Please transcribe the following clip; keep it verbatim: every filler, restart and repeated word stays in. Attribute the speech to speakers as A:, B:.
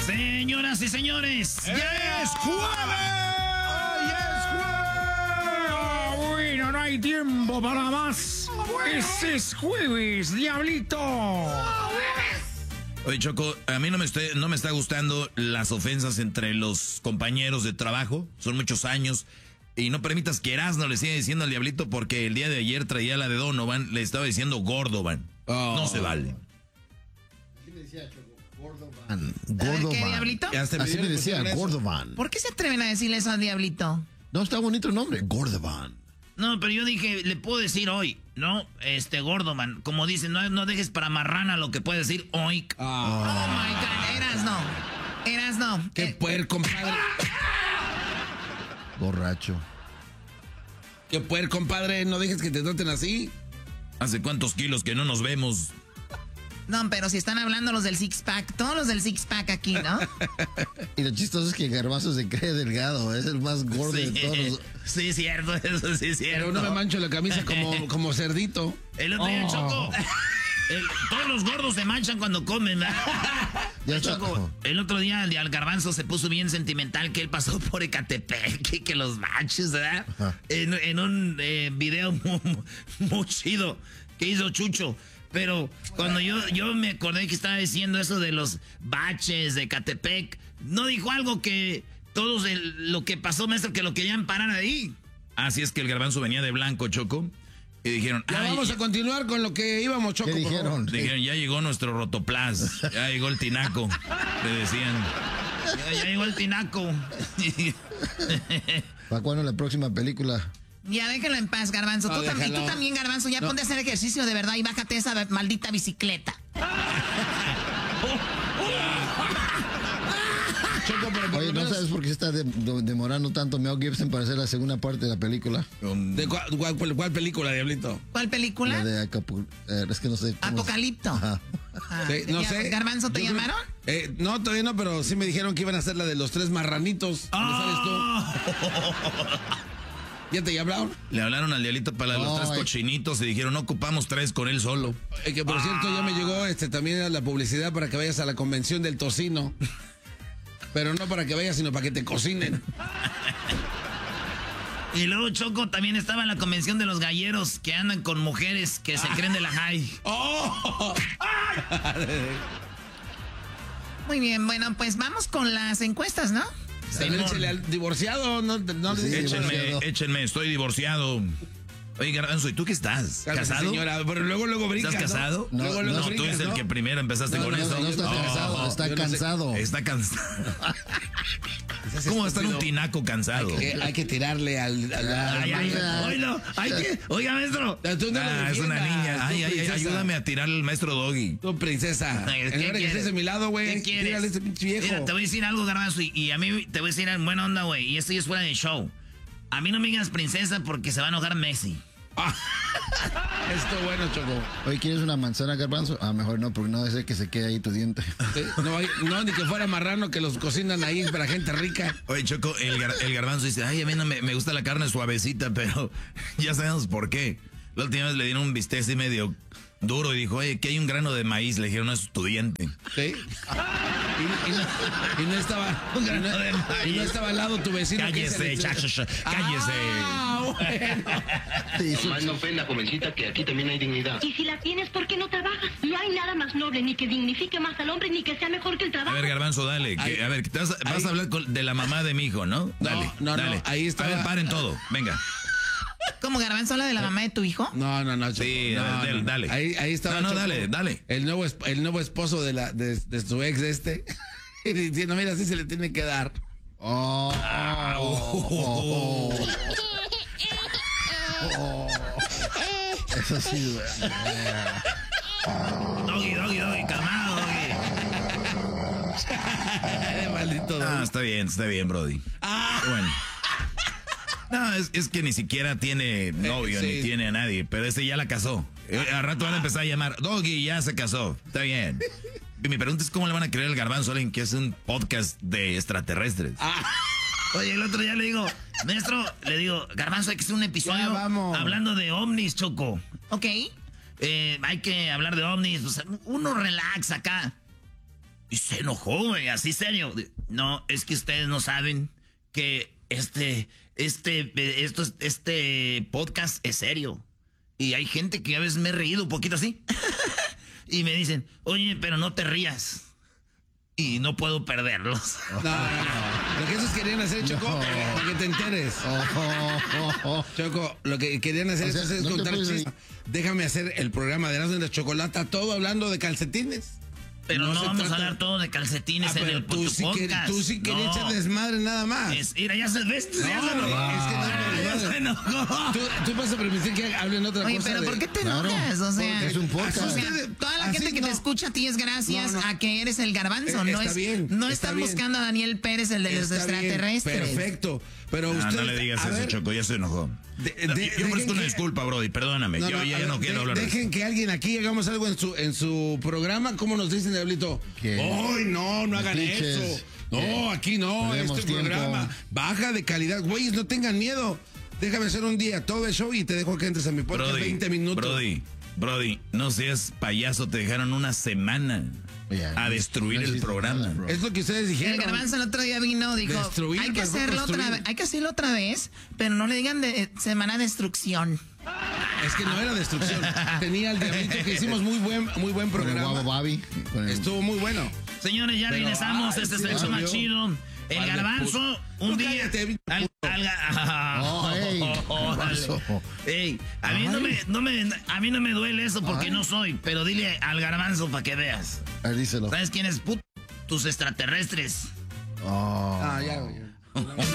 A: Señoras y señores,
B: ¡Eh!
A: ¡ya es jueves!
B: ¡Ya es jueves! Bueno, no hay tiempo para más. Ese es jueves, diablito.
A: Oye, Choco, a mí no me, estoy, no me está gustando las ofensas entre los compañeros de trabajo. Son muchos años. Y no permitas que Erasmo le siga diciendo al diablito porque el día de ayer traía la de Donovan, le estaba diciendo Gordovan. Oh. No se vale.
C: Así me decía Choco, Gordovan.
D: Gordovan. ¿Qué, diablito?
C: Así me decía, Gordovan.
D: ¿Por qué se atreven a decirle eso al diablito?
C: No, está bonito el nombre, Gordovan.
A: No, pero yo dije, le puedo decir hoy, ¿no? Este, Gordovan. Como dicen, no, no dejes para marrana lo que puede decir hoy.
D: Oh, oh my God, Erasmo. Erasmo.
E: Qué
D: eh,
E: puerco, compadre.
C: Borracho.
E: Qué puerco, compadre. No dejes que te traten así.
A: ¿Hace cuántos kilos que no nos vemos?
D: No, pero si están hablando los del six-pack, todos los del six-pack aquí, ¿no?
C: Y lo chistoso es que Garbanzo se cree delgado, es el más gordo
A: Sí,
C: de todos.
A: sí, cierto, eso sí es cierto.
E: Pero no me mancho la camisa como, como cerdito.
A: El otro día,
E: Oh.
A: Choco, el- todos los gordos se manchan cuando comen, ¿verdad?
C: Ya está.
A: Choco, el otro día el Garbanzo se puso bien sentimental que él pasó por Ecatepec y que los manches, ¿verdad? En, en un eh, video muy, muy chido que hizo Chucho. Pero cuando yo, yo me acordé que estaba diciendo eso de los baches de Ecatepec, no dijo algo que todos el- lo que pasó, maestro, que lo querían parar ahí. Así es que el Garbanzo venía de blanco, Choco, y dijeron...
E: Ya
A: "Ay,
E: vamos
A: ya-
E: a continuar con lo que íbamos, Choco.
C: ¿Qué
E: por favor.
C: dijeron?
A: Dijeron, ya llegó nuestro rotoplas, ya llegó el tinaco, le decían. Ya, ya llegó el tinaco.
C: ¿Para cuándo la próxima película?
D: Ya déjenlo en paz, Garbanzo.
E: No,
D: tú, tam- y
E: déjalo.
D: tú también, Garbanzo, ya
E: No.
D: ponte a hacer ejercicio de verdad y bájate esa maldita bicicleta.
E: Choco, pero por
C: Oye,
E: lo
C: ¿no
E: menos-
C: sabes por qué se está de- de- demorando tanto Mel Gibson para hacer la segunda parte de la película?
E: ¿De cuál, cuál- cuál- cuál película, Diablito?
D: ¿Cuál película?
C: La de Acapulco. Eh, es que no sé. cómo-
D: Apocalipto.
C: Ajá.
D: Ah,
E: Sí, no
D: ya,
E: sé.
D: ¿Garbanzo te
E: Yo creo-
D: llamaron?
E: Eh, no, todavía no, pero sí me dijeron que iban a hacer la de los tres marranitos. ¿Dónde sales tú? ¿Ya te hablaron?
A: Le hablaron al diablito para los
C: Ay.
A: tres cochinitos y dijeron, no ocupamos tres con él solo.
E: Eh, que por cierto ya me llegó este también la publicidad para que vayas a la convención del tocino. Pero no para que vayas, sino para que te cocinen.
A: Y luego Choco también estaba en la convención de los galleros que andan con mujeres que se creen de la high.
E: ¡Oh!
D: Muy bien, bueno, pues vamos con las encuestas, ¿no?
E: También échale al divorciado, no, no le
C: Sí,
E: dices-
C: échale.
A: Échenme,
C: divorciado.
A: échenme, estoy divorciado. Oye, Garbanzo, ¿y tú qué estás?
E: Cálmese,
A: ¿Casado?
E: señora, pero luego, luego brincas,
A: ¿Estás
E: ¿no?
A: casado?
C: No,
E: luego, luego
C: no,
A: tú
E: brincas,
A: eres el
E: ¿no?
A: que primero empezaste
E: No,
A: con
E: no,
A: eso.
C: No está
A: Oh,
C: cansado, está
E: yo no sé.
C: cansado.
A: Está cansado. ¿Cómo va a estar un tinaco cansado?
E: Hay que, hay que tirarle al... al- al-
A: Ay, ay,
C: Ay,
A: oílo, hay que, oiga, maestro.
E: Tú no lo
A: Ah, es una
E: defiendas,
A: niña.
E: tú,
A: Ay, ay, ay,
E: princesa.
A: ayúdame a tirar al maestro Doggy.
E: Tú, princesa.
A: Ay,
E: En
A: ¿qué
E: lugar de que
A: quieres?
E: estés a mi lado, güey.
A: ¿Qué quieres?
E: Tírale a este pinche viejo.
A: Mira, te voy a decir algo, Garbanzo, y, y a mí te voy a decir en buena onda, güey. Y esto ya es fuera de show. A mí no me digas princesa porque se va a enojar Messi.
E: Esto bueno, Choco.
C: Oye, ¿quieres una manzana, Garbanzo? Ah, mejor no, porque no desea que se quede ahí tu diente.
E: Sí, No, hay- no, ni que fuera marrano que los cocinan ahí para gente rica.
A: Oye, Choco, el, gar- el Garbanzo dice, ay, a mí no me, me gusta la carne suavecita, pero ya sabemos por qué. La última vez le dieron un bistec así medio duro y dijo, oye, que hay un grano de maíz. Le dijeron, no es tu diente.
E: ¿Sí? Y, y no, y no estaba
A: Un
E: y
A: grano
E: no,
A: de maíz.
E: y no estaba al lado tu vecino. que
A: Cállese,
E: se le-
A: chacho, cállese.
E: Ah, bueno.
C: Sí, sí,
F: Nomás no ofenda, jovencita, que aquí también hay dignidad.
G: Y si la tienes, ¿por qué no trabajas? No hay nada más noble, ni que dignifique más al hombre, ni que sea mejor que el
A: A
G: trabajo.
A: ver, Garbanzo, dale. que-
E: Ahí-
A: a ver, que te vas, vas
E: ahí-
A: a hablar con- de la mamá de mi hijo, ¿no? Dale,
E: no, no,
A: dale.
E: ahí estaba-
A: A ver, paren todo. Venga.
D: ¿Cómo, Garbanzo, habla de la mamá de tu hijo?
E: No, no, no, Choco.
A: Sí,
E: no,
A: dale,
E: no.
A: dale.
E: Ahí, ahí estaba.
A: No, no,
E: Choco,
A: dale, dale.
E: El nuevo, esp- el nuevo esposo de, la, de, de su ex este. Y diciendo, mira, así se le tiene que dar.
C: Oh, oh, oh, oh. Eso sí, güey.
A: Doggy, doggy, doggy, calmado, doggy.
E: Eh, maldito.
A: Ah,
E: Doggy.
A: está bien, está bien, Brody.
E: Ah.
A: Bueno. No, es, es que ni siquiera tiene novio,
E: sí.
A: ni tiene a nadie, pero este ya la casó. Eh, Al rato van a empezar a llamar, Doggy ya se casó, está bien. Y mi pregunta es cómo le van a creer al Garbanzo a alguien que hace un podcast de extraterrestres.
E: Ah.
A: Oye, el otro día le digo, maestro, le digo, Garbanzo, hay que hacer un episodio
E: Ya, vamos.
A: hablando de ovnis, Choco.
D: Ok.
A: Eh, hay que hablar de ovnis, pues, uno relax acá. Y se enojó, güey, así serio. No, es que ustedes no saben que este, este, esto, este podcast es serio. Y hay gente que a veces me he reído un poquito así. Y me dicen, oye, pero no te rías. Y no puedo perderlos.
E: No, no, no. Lo que esos querían hacer, Choco,
C: No.
E: para que te enteres.
C: Oh, oh, oh, oh.
E: Choco, lo que querían hacer
C: O sea,
E: es
C: no te
E: contar
C: puedes
E: chistes. Déjame hacer el programa de Erasmo y la Chocolata, todo hablando de calcetines.
A: Pero no,
E: se
A: no vamos
E: trata-
A: a hablar todo de calcetines
E: Ah,
A: en
E: pero
A: el
E: tú
A: tu
E: sí,
A: podcast.
E: quer- tú sí querías
A: No.
E: echar desmadre nada más.
A: Es, mira, ya se ves, ya
E: No,
A: se enojó.
E: es que no es
A: Ah, ya
E: desmadre.
A: se enojó.
E: ¿Tú, tú vas a permitir que hablen otra
D: Oye,
E: cosa.
D: pero
E: de-
D: ¿por qué te
C: Claro,
D: enojas? O sea,
C: porque es un podcast.
D: o sea,
E: Así-
D: toda la
E: así
D: gente que
E: no.
D: te escucha a ti es gracias
E: No, no.
D: a que eres el garbanzo.
E: Eh,
D: no
E: está
D: es,
E: bien,
D: no
E: está
D: están
E: bien.
D: buscando a Daniel Pérez, el de los
E: Está bien,
D: extraterrestres.
E: perfecto. Pero
A: No,
E: usted.
A: no le digas eso, Choco, ya se enojó.
E: De-
A: No,
E: de-
A: yo
E: dejen
A: ofrezco una
E: que-
A: disculpa, Brody, perdóname.
E: No,
A: yo
E: no,
A: ya
E: a ver,
A: no quiero
E: de-
A: hablar de
E: Dejen
A: eso.
E: que alguien aquí hagamos algo en su en su programa. ¿Cómo nos dicen, Diablito?
C: ¿Qué?
E: ¡Ay, no, no hagan
C: Metiches.
E: eso! No,
C: ¿Qué?
E: aquí no,
C: Perdemos
E: este
C: tiempo.
E: programa. Baja de calidad. Güeyes, no tengan miedo. Déjame hacer un día todo el show y te dejo que entres a mi podcast
A: Brody,
E: veinte minutos.
A: Brody, Brody, no seas payaso, te dejaron una semana
C: Oye,
A: a destruir
C: no
A: el
C: existe
A: programa.
C: nada, bro.
E: Es lo que ustedes dijeron.
D: El garbanzo el otro día vino, dijo,
E: Destruir,
D: hay que
E: pero fue
D: hacerlo otra
E: construir.
D: vez, hay que hacerlo otra vez, pero no le digan de semana de destrucción.
E: Es que no era destrucción. Tenía el Diablito que hicimos muy buen, muy buen
C: Con el guavo
E: programa.
C: Babi. con el-
E: Estuvo muy bueno.
A: Señores, ya
E: Pero,
A: regresamos.
E: ay,
A: este es
E: sí,
A: el show más
E: obvio.
A: chido. El
E: Vale,
A: garbanzo,
E: puto.
A: un
E: Tú
A: día.
E: cállate,
A: Al, al ga-
C: Oh, ey,
A: Órale.
C: garbanzo.
A: Ey, a mí, no
C: Ay.
A: me, no me, a mí no me duele eso porque
C: Ay.
A: no soy, pero dile al garbanzo para que veas.
C: A ver, díselo.
A: ¿Sabes quién es puto? Tus extraterrestres.
C: Oh.
E: Ah, ya, ya.